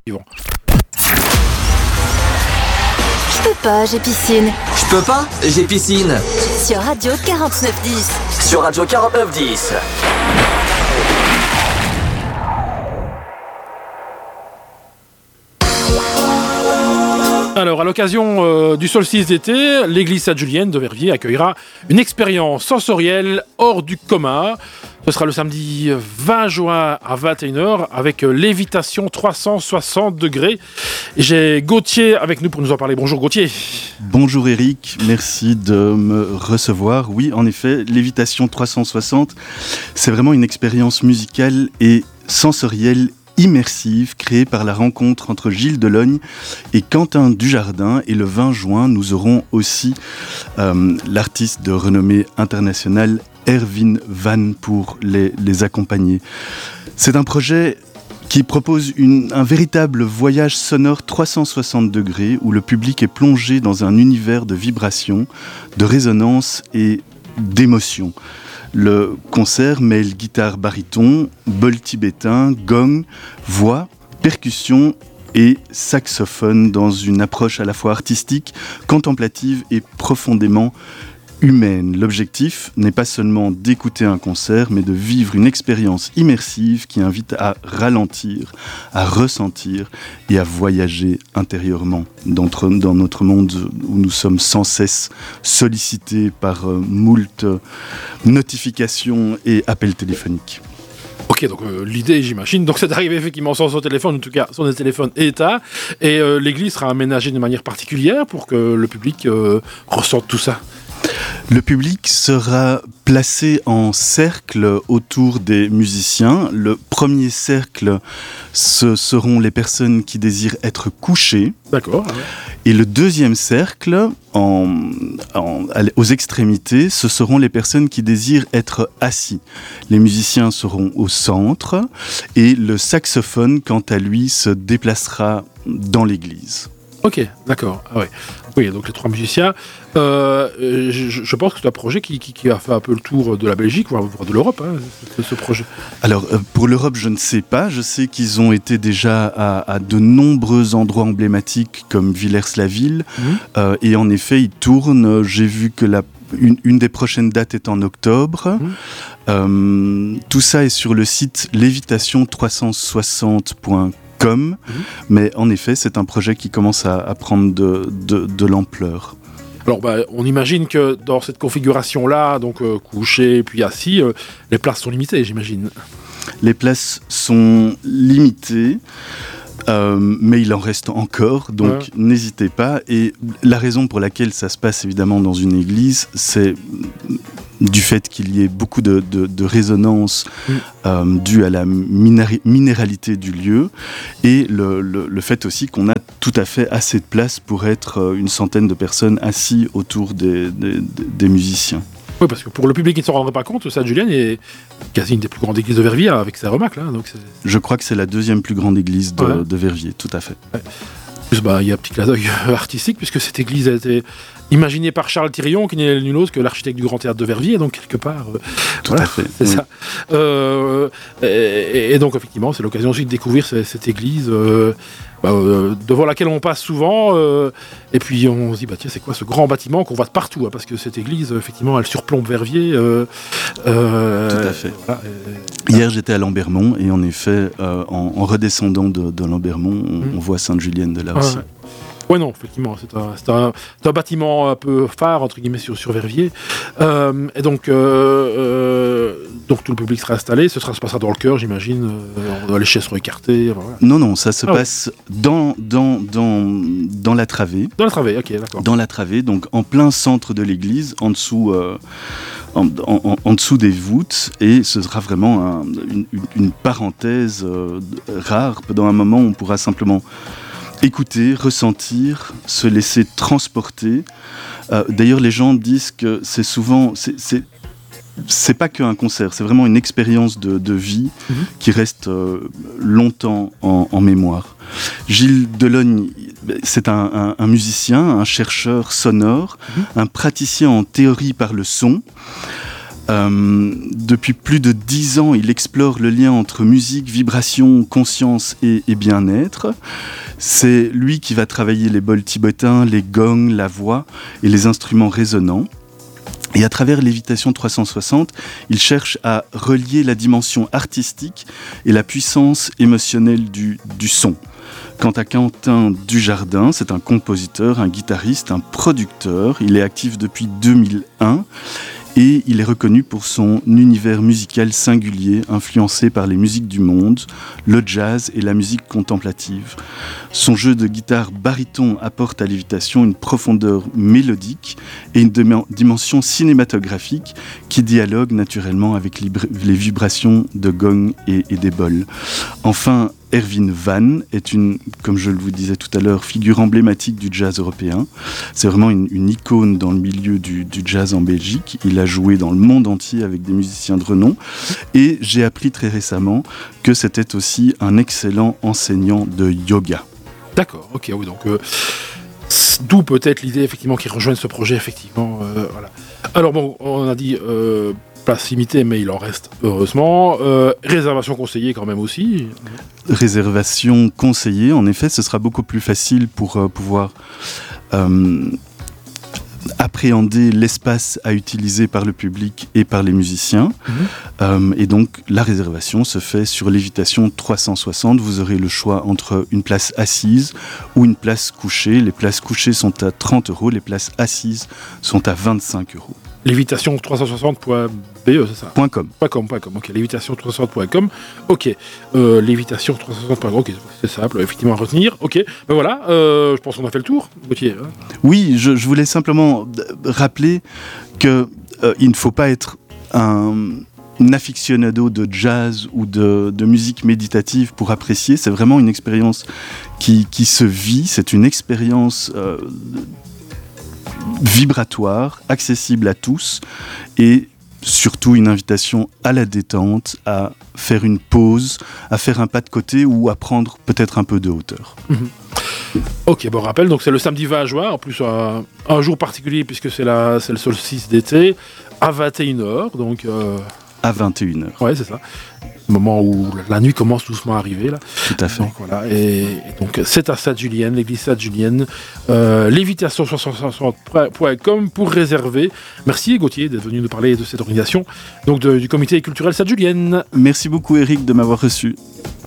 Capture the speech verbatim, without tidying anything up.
suivant. Je peux pas, j'ai piscine. Je peux pas, j'ai piscine. Sur Radio quarante-neuf dix. Sur Radio quarante-neuf dix. Alors, à l'occasion euh, du solstice d'été, l'église Sainte-Julienne de Verviers accueillera une expérience sensorielle hors du commun. Ce sera le samedi vingt juin à vingt et une heures avec euh, lévitation trois cent soixante degrés. J'ai Gauthier avec nous pour nous en parler. Bonjour Gauthier. Bonjour Eric, merci de me recevoir. Oui, en effet, lévitation trois cent soixante, c'est vraiment une expérience musicale et sensorielle immersive créée par la rencontre entre Gilles Delogne et Quentin Dujardin. Et le vingt juin, nous aurons aussi euh, l'artiste de renommée internationale Erwin Van pour les, les accompagner. C'est un projet qui propose une, un véritable voyage sonore trois cent soixante degrés où le public est plongé dans un univers de vibrations, de résonance et d'émotions. Le concert mêle guitare baryton, bol tibétain, gong, voix, percussion et saxophone dans une approche à la fois artistique, contemplative et profondément humaine. L'objectif n'est pas seulement d'écouter un concert, mais de vivre une expérience immersive qui invite à ralentir, à ressentir et à voyager intérieurement dans notre, dans notre monde où nous sommes sans cesse sollicités par euh, moult notifications et appels téléphoniques. Ok, donc euh, l'idée, j'imagine, donc c'est d'arriver effectivement sans son téléphone, en tout cas sans des téléphones éteints, et euh, l'église sera aménagée de manière particulière pour que le public euh, ressente tout ça. Le public sera placé en cercle autour des musiciens. Le premier cercle, ce seront les personnes qui désirent être couchées. D'accord. Ouais. Et le deuxième cercle, en, en, aux extrémités, ce seront les personnes qui désirent être assis. Les musiciens seront au centre et le saxophone, quant à lui, se déplacera dans l'église. Ok, d'accord. Ah ouais. Oui, donc les trois musiciens. Euh, je, je pense que c'est un projet qui, qui, qui a fait un peu le tour de la Belgique, voire de l'Europe, hein, ce, ce projet. Alors, euh, pour l'Europe, je ne sais pas. Je sais qu'ils ont été déjà à, à de nombreux endroits emblématiques comme Villers-la-Ville. Mmh. Euh, et en effet, ils tournent. J'ai vu que la Une, une des prochaines dates est en octobre. Mmh. Euh, tout ça est sur le site lévitation trois cent soixante point com. Mmh. Mais en effet, c'est un projet qui commence à, à prendre de, de, de l'ampleur. Alors, bah, on imagine que dans cette configuration-là, donc euh, couché puis assis, euh, les places sont limitées, j'imagine. Les places sont limitées. Euh, mais il en reste encore, donc ouais. N'hésitez pas. Et la raison pour laquelle ça se passe évidemment dans une église, c'est du fait qu'il y ait beaucoup de, de, de résonance mm. euh, due à la minéri- minéralité du lieu et le, le, le fait aussi qu'on a tout à fait assez de place pour être une centaine de personnes assises autour des, des, des musiciens. Oui, parce que pour le public qui ne s'en rendrait pas compte, Sainte-Julienne est quasi une des plus grandes églises de Verviers avec ses remarques là. Donc c'est... Je crois que c'est la deuxième plus grande église de, ouais. de Verviers, tout à fait. Ouais. Plus, bah, il y a un petit clin d'œil artistique puisque cette église a été imaginée par Charles Thirion, qui n'est nul autre que l'architecte du Grand Théâtre de Verviers, donc quelque part. Euh, tout voilà, à fait. C'est oui. ça. Euh, et, et donc effectivement, c'est l'occasion aussi de découvrir cette, cette église. Euh, Bah, euh, devant laquelle on passe souvent, euh, et puis on se dit bah tiens, c'est quoi ce grand bâtiment qu'on voit de partout, hein, parce que cette église effectivement elle surplombe Verviers. Euh, euh, Tout à fait. Voilà, et, Hier j'étais à Lambermont et en effet euh, en, en redescendant de, de Lambermont on, mmh. on voit Sainte-Julienne de là aussi. Ouais. Ouais, non, effectivement, c'est un, c'est, un, c'est un bâtiment un peu phare, entre guillemets, sur, sur Verviers. Euh, et donc, euh, euh, donc, tout le public sera installé, ce sera, se passera dans le chœur, j'imagine. Euh, les chaises seront écartées. Voilà. Non, non, ça se ah, passe ouais. dans, dans, dans, dans la travée. Dans la travée, ok, d'accord. Dans la travée, donc en plein centre de l'église, en dessous... Euh, En, en, en dessous des voûtes, et ce sera vraiment un, une, une parenthèse euh, rare. Pendant un moment, on pourra simplement écouter, ressentir, se laisser transporter. Euh, d'ailleurs, les gens disent que c'est souvent... C'est, c'est, c'est pas qu'un concert, c'est vraiment une expérience de, de vie mmh. qui reste euh, longtemps en, en mémoire. Gilles Delogne, c'est un, un, un musicien, un chercheur sonore, mmh. un praticien en théorie par le son. Euh, depuis plus de dix ans, il explore le lien entre musique, vibration, conscience et, et bien-être. C'est lui qui va travailler les bols tibétains, les gongs, la voix et les instruments résonnants. Et à travers Lévitation trois cent soixante, il cherche à relier la dimension artistique et la puissance émotionnelle du, du son. Quant à Quentin Dujardin, c'est un compositeur, un guitariste, un producteur. Il est actif depuis deux mille un et il est reconnu pour son univers musical singulier, influencé par les musiques du monde, le jazz et la musique contemplative. Son jeu de guitare baryton apporte à Lévitation une profondeur mélodique et une dimension cinématographique qui dialogue naturellement avec les vibrations de gong et, et des bols. Enfin, Erwin Van est une, comme je vous disais tout à l'heure, figure emblématique du jazz européen. C'est vraiment une, une icône dans le milieu du, du jazz en Belgique. Il a joué dans le monde entier avec des musiciens de renom. Et j'ai appris très récemment que c'était aussi un excellent enseignant de yoga. D'accord, ok, oui, donc euh, d'où peut-être l'idée effectivement qu'il rejoigne ce projet, effectivement. Euh, voilà. Alors bon, on a dit euh, place limitée, mais il en reste heureusement. Euh, réservation conseillée quand même aussi. Réservation conseillée, en effet, ce sera beaucoup plus facile pour euh, pouvoir euh, appréhender l'espace à utiliser par le public et par les musiciens. Mmh. Euh, et donc, la réservation se fait sur Lévitation trois cent soixante. Vous aurez le choix entre une place assise ou une place couchée. Les places couchées sont à trente euros, les places assises sont à vingt-cinq euros. Lévitation trois cent soixante point b e, c'est ça .com. .com, .com, ok. Lévitation trois cent soixante point com, ok. Euh, Lévitation trois cent soixante point com, ok, c'est simple, effectivement, à retenir, ok. Ben voilà, euh, je pense qu'on a fait le tour, Gauthier. Hein. Oui, je, je voulais simplement rappeler qu'il euh, ne faut pas être un... un aficionado de jazz ou de, de musique méditative pour apprécier. C'est vraiment une expérience qui, qui se vit, c'est une expérience euh, vibratoire, accessible à tous et surtout une invitation à la détente, à faire une pause, à faire un pas de côté ou à prendre peut-être un peu de hauteur. Mmh. Ok, bon rappel, donc c'est le samedi vingt juin, en plus un, un jour particulier puisque c'est, la, c'est le solstice d'été, à vingt et une heures, donc... Euh... À vingt et une heures. Ouais, c'est ça. Le moment où la nuit commence doucement à arriver, là. Tout à fait. Donc, voilà. Et, et donc, c'est à Sainte-Julienne, l'église Sainte-Julienne. Euh, Lévitation trois cent soixante point com pour réserver. Merci, Gauthier, d'être venu nous parler de cette organisation, donc de, du comité culturel Sainte-Julienne. Merci beaucoup, Eric, de m'avoir reçu.